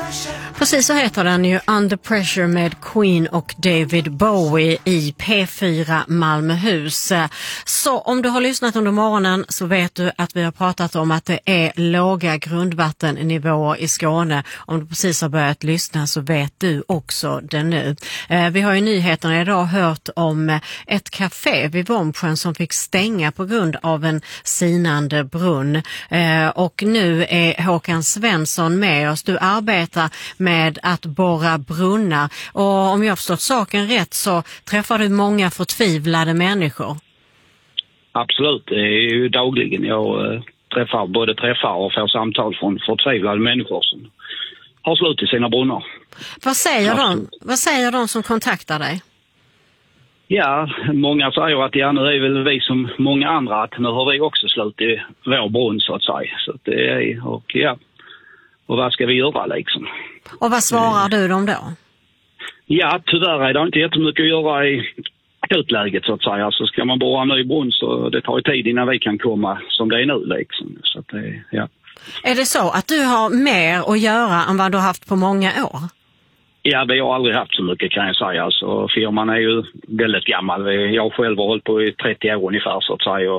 Precis så heter den ju, Under Pressure med Queen och David Bowie i P4 Malmöhus. Så om du har lyssnat under morgonen så vet du att vi har pratat om att det är låga grundvattennivåer i Skåne. Om du precis har börjat lyssna så vet du också det nu. Vi har ju nyheterna idag hört om ett café vid Vombsjön som fick stänga på grund av en sinande brunn. Och nu är Håkan Svensson med oss. Du arbetar med att borra brunnar. Och om jag har förstått saken rätt så träffar du många förtvivlade människor. Absolut, det är ju dagligen jag träffar och får samtal från förtvivlade människor som har slut i sina brunnar. Vad säger de som kontaktar dig? Ja, många säger att ja, nu är väl vi som många andra att nu har vi också slut i vår brunn så att säga. Så att det är, och ja, och vad ska vi göra liksom? Och vad svarar du dem då? Ja, tyvärr är det inte jättemycket att göra i akutläget så att säga. Så ska man borra en ny brunn så det tar ju tid innan vi kan komma som det är nu liksom. Så att det, ja. Är det så att du har mer att göra än vad du har haft på många år? Ja, vi har aldrig haft så mycket kan jag säga. Alltså, firman är ju väldigt gammal. Jag själv har hållit på i 30 år ungefär så att säga.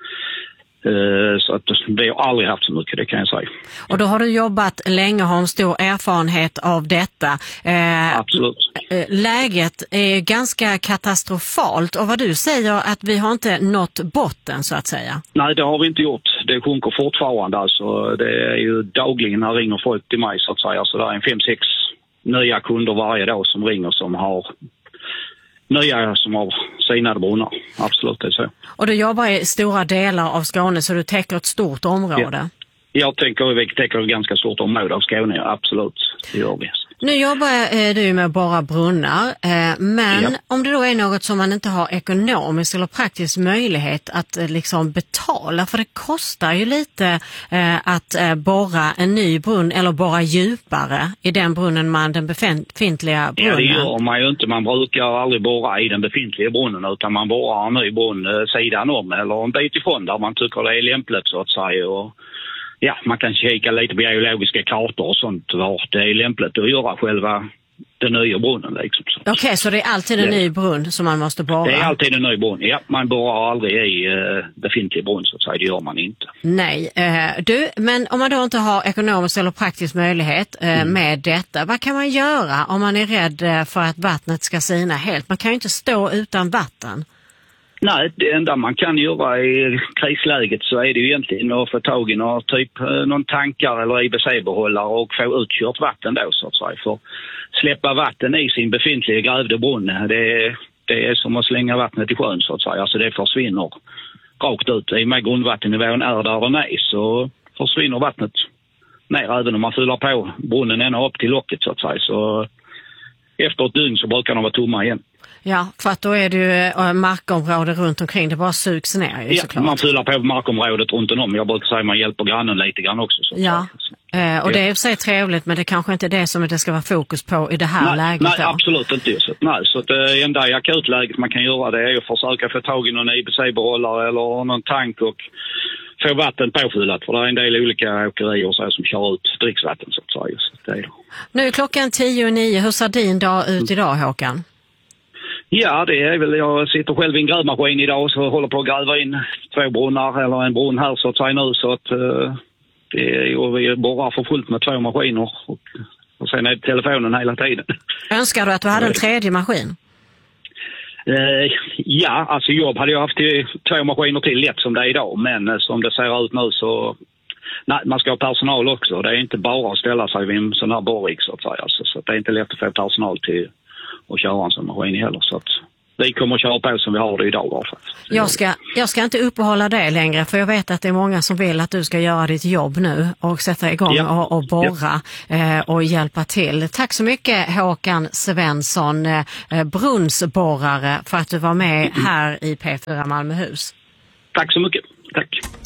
Så att vi har aldrig haft så mycket, det kan jag säga. Och då har du jobbat länge och har en stor erfarenhet av detta. Absolut. Läget är ganska katastrofalt och vad du säger att vi har inte nått botten så att säga. Nej, det har vi inte gjort. Det sjunker fortfarande alltså. Det är ju dagligen när ringer folk till mig så att säga. Så det är en 5-6 nya kunder varje dag som ringer som har sinade brunnar. Absolut, det är så. Och du jobbar i stora delar av Skåne så du täcker ett stort område? Ja. Vi täcker ett ganska stort område av Skåne, ja, absolut. Det gör vi. Nu jobbar du med bara brunnar, men om det då är något som man inte har ekonomisk eller praktisk möjlighet att liksom betala, för det kostar ju lite att borra en ny brunn eller borra djupare i den brunnen den befintliga brunnen. Ja, det gör man ju inte. Man brukar aldrig borra i den befintliga brunnen utan man borrar en ny brunn sidan om eller en bit ifrån där man tycker det är lämpligt så att säga. Och ja, man kan kika lite på geologiska kartor och sånt vart det är lämpligt att göra själva den nya brunnen liksom. Okej, så det är alltid en ny brunn som man måste borra? Det är alltid en ny brunn, ja. Man borrar aldrig i befintlig brunn så att säga, det gör man inte. Nej, men om man då inte har ekonomisk eller praktisk möjlighet med detta, vad kan man göra om man är rädd för att vattnet ska sina helt? Man kan ju inte stå utan vatten. Nej, det enda man kan göra i krisläget så är det ju egentligen att få tag i någon tankar eller IBC-behållare och få utkört vatten då så att säga. För släppa vatten i sin befintliga grävde brunn, det är som att slänga vattnet i sjön så att säga. Alltså det försvinner rakt ut. I och med grundvattennivån är där den är så försvinner vattnet ner även om man fyller på brunnen ända upp till locket så att säga. Så efter ett dygn så brukar de vara tomma igen. Ja, för att då är det ju markområde runt omkring, det bara sugs ner ju, såklart. Ja, man fyller på markområdet runt om. Jag brukar säga att man hjälper grannen lite grann också. Så och det är ju för sig trevligt, men det kanske inte är det som det ska vara fokus på i det här läget. Nej, absolut inte. Så det enda i akutläget man kan göra det är att försöka få tag i någon IBC-behållare eller någon tank och få vatten påfyllat. För det är en del olika åkerier som kör ut dricksvatten så att säga. Så det är. Nu är klockan 10:09. Hur ser din dag ut idag, Håkan? Ja, det är väl, jag sitter själv i en grävmaskin idag så håller på att gräva in 2 brunnar eller en brunn här så att säga nu så att vi borrar för fullt med 2 maskiner och sen är det telefonen hela tiden. Önskar du att du hade en tredje maskin? Ja, alltså jobb hade jag haft 2 maskiner till lätt som det är idag men som det ser ut nu så nej, man ska ha personal också. Det är inte bara att ställa sig vid en sån här borrig så att säga. Alltså, så att det är inte lätt att få personal till och köra en sån maskin heller så att vi kommer att köra på som vi har det idag i alla fall. Jag ska inte uppehålla det längre för jag vet att det är många som vill att du ska göra ditt jobb nu och sätta igång och borra och hjälpa till. Tack så mycket Håkan Svensson, brunnsborrare, för att du var med här i P4 Malmöhus. Tack så mycket. Tack.